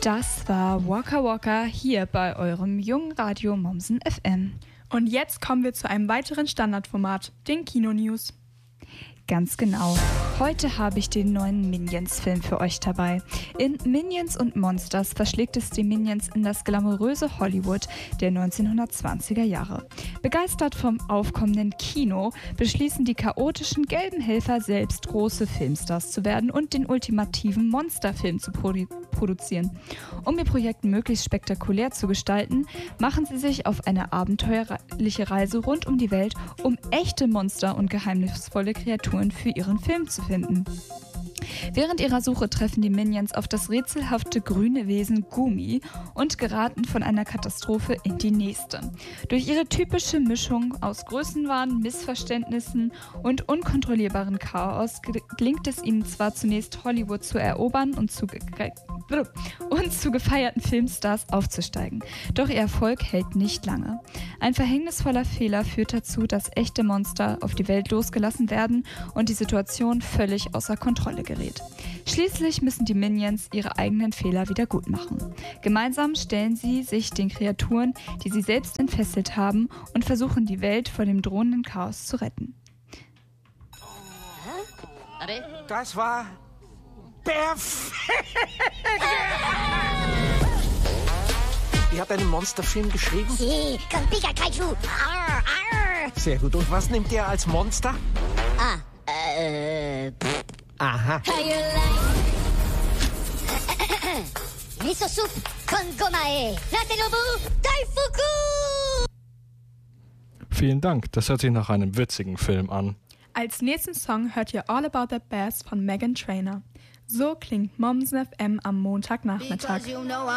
Das war Waka Waka hier bei eurem jungen Radio Mommsen FM. Und jetzt kommen wir zu einem weiteren Standardformat, den Kino-News. Ganz genau. Heute habe ich den neuen Minions-Film für euch dabei. In Minions und Monsters verschlägt es die Minions in das glamouröse Hollywood der 1920er Jahre. Begeistert vom aufkommenden Kino beschließen die chaotischen gelben Helfer selbst große Filmstars zu werden und den ultimativen Monsterfilm zu produzieren. Um ihr Projekt möglichst spektakulär zu gestalten, machen sie sich auf eine abenteuerliche Reise rund um die Welt, um echte Monster und geheimnisvolle Kreaturen für ihren Film zu finden. Während ihrer Suche treffen die Minions auf das rätselhafte grüne Wesen Gumi und geraten von einer Katastrophe in die nächste. Durch ihre typische Mischung aus Größenwahn, Missverständnissen und unkontrollierbarem Chaos gelingt es ihnen zwar zunächst Hollywood zu erobern und zu gefeierten Filmstars aufzusteigen. Doch ihr Erfolg hält nicht lange. Ein verhängnisvoller Fehler führt dazu, dass echte Monster auf die Welt losgelassen werden und die Situation völlig außer Kontrolle gerät. Schließlich müssen die Minions ihre eigenen Fehler wieder gut machen. Gemeinsam stellen sie sich den Kreaturen, die sie selbst entfesselt haben, und versuchen die Welt vor dem drohenden Chaos zu retten. Das war perfekt! Ihr habt einen Monsterfilm geschrieben? Sí, con Pika Kaiju. Arr, arr. Sehr gut. Und was nimmt ihr als Monster? Aha. Miso Soup con Gomae. Natenobu Daifuku. Vielen Dank, das hört sich nach einem witzigen Film an. Als nächsten Song hört ihr All About That Bass von Meghan Trainor. So klingt Mommsen FM am Montagnachmittag.